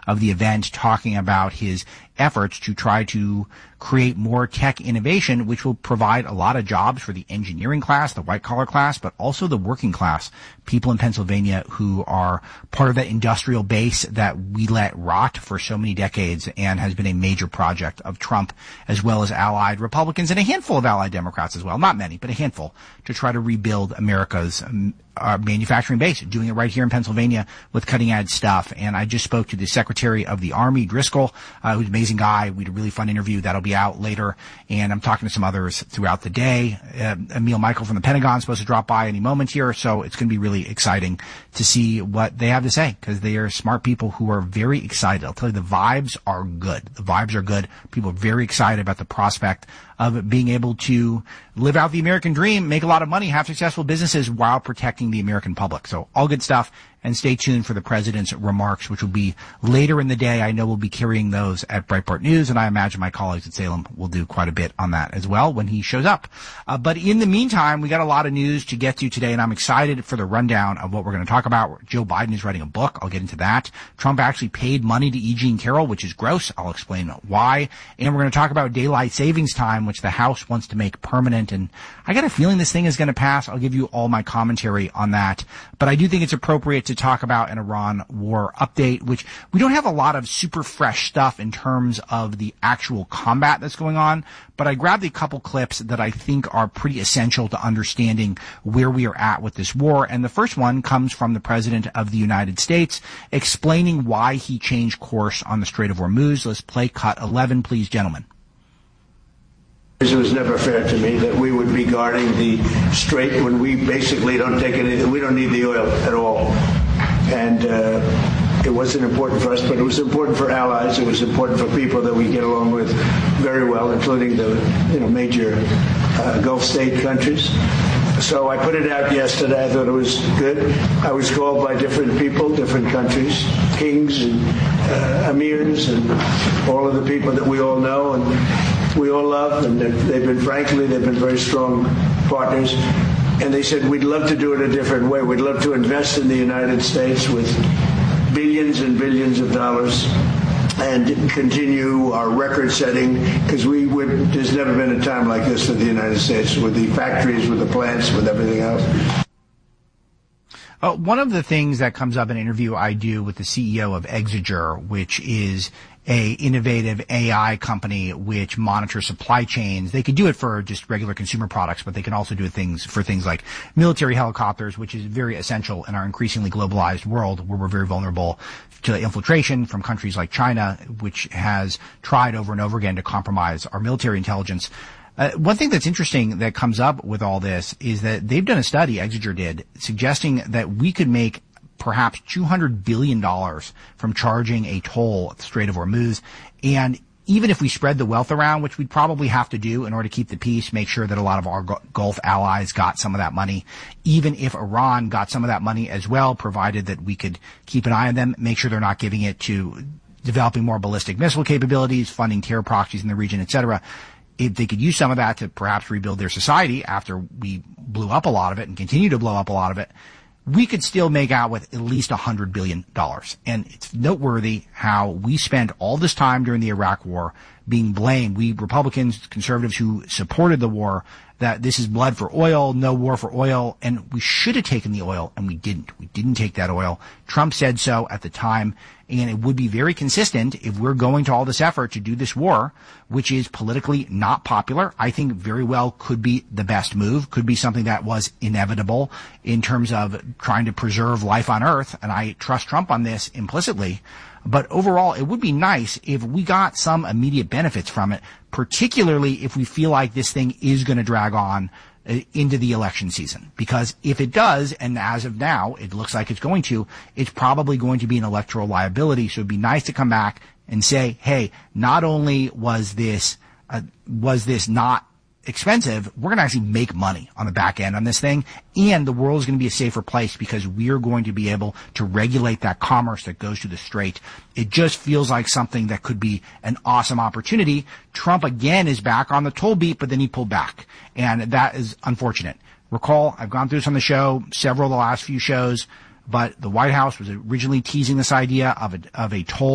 of the event, talking about his efforts to try to create more tech innovation, which will provide a lot of jobs for the engineering class, the white-collar class, but also the working class, people in Pennsylvania who are part of that industrial base that we let rot for so many decades and has been a major project of Trump, as well as allied Republicans and a handful of allied Democrats as well. Not many, but a handful, to try to rebuild America's manufacturing base, doing it right here in Pennsylvania with cutting-edge stuff. And I just spoke to the Secretary of the Army, Driscoll, who's an amazing guy. We had a really fun interview that'll be out later. And I'm talking to some others throughout the day. Emil Michael from the Pentagon is supposed to drop by any moment here, so it's going to be really exciting to see what they have to say, because they are smart people who are very excited. I'll tell you, the vibes are good. The vibes are good. People are very excited about the prospect of being able to live out the American dream, make a lot of money, have successful businesses while protecting the American public. So all good stuff. And stay tuned for the president's remarks, which will be later in the day. I know we'll be carrying those at Breitbart News, and I imagine my colleagues at Salem will do quite a bit on that as well when he shows up. But in the meantime, we got a lot of news to get to today, and I'm excited for the rundown of what we're going to talk about. Joe Biden is writing a book. I'll get into that. Trump actually paid money to E. Jean Carroll, which is gross. I'll explain why. And we're going to talk about daylight savings time, which the House wants to make permanent. And I got a feeling this thing is going to pass. I'll give you all my commentary on that. But I do think it's appropriate to talk about an Iran war update, which we don't have a lot of super fresh stuff in terms of the actual combat that's going on, but I grabbed a couple clips that I think are pretty essential to understanding where we are at with this war. And the first one comes from the President of the United States explaining why he changed course on the Strait of Hormuz. Let's play cut 11, please, gentlemen. It was never fair to me that we would be guarding the strait when we basically don't take anything. We don't need the oil at all. And it wasn't important for us, but it was important for allies. It was important for people that we get along with very well, including the major Gulf state countries. So I put it out yesterday. I thought it was good. I was called by different people, different countries, kings and emirs and all of the people that we all know and we all love. And they've been very strong partners. And they said, we'd love to do it a different way. We'd love to invest in the United States with billions and billions of dollars and continue our record setting, because there's never been a time like this for the United States, with the factories, with the plants, with everything else. One of the things that comes up in an interview I do with the CEO of Exeger, which is a innovative AI company which monitors supply chains. They could do it for just regular consumer products, but they can also do things like military helicopters, which is very essential in our increasingly globalized world where we're very vulnerable to infiltration from countries like China, which has tried over and over again to compromise our military intelligence. One thing that's interesting that comes up with all this is that they've done a study, Exeger did, suggesting that we could make perhaps $200 billion from charging a toll at the Strait of Hormuz. And even if we spread the wealth around, which we'd probably have to do in order to keep the peace, make sure that a lot of our Gulf allies got some of that money, even if Iran got some of that money as well, provided that we could keep an eye on them, make sure they're not giving it to developing more ballistic missile capabilities, funding terror proxies in the region, etc. If they could use some of that to perhaps rebuild their society after we blew up a lot of it and continue to blow up a lot of it, we could still make out with at least $100 billion. And it's noteworthy how we spent all this time during the Iraq War being blamed, we Republicans, conservatives who supported the war, that this is blood for oil, no war for oil, and we should have taken the oil, and we didn't. We didn't take that oil. Trump said so at the time, and it would be very consistent if we're going to all this effort to do this war, which is politically not popular. I think very well could be the best move, could be something that was inevitable in terms of trying to preserve life on Earth, and I trust Trump on this implicitly. But overall, it would be nice if we got some immediate benefits from it, particularly if we feel like this thing is going to drag on into the election season. Because if it does, and as of now, it looks like it's going to, it's probably going to be an electoral liability. So it'd be nice to come back and say, hey, not only was this not expensive, we're going to actually make money on the back end on this thing, and the world is going to be a safer place because we're going to be able to regulate that commerce that goes to the strait. It just feels like something that could be an awesome opportunity. Trump again is back on the toll beat, but then he pulled back, and that is unfortunate. Recall, I've gone through this on the show, several of the last few shows, but the White House was originally teasing this idea of a toll